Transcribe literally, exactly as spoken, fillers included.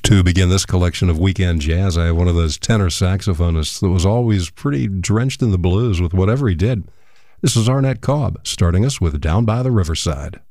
To begin this collection of weekend jazz, I have one of those tenor saxophonists that was always pretty drenched in the blues with whatever he did. This is Arnett Cobb, starting us with Down by the Riverside.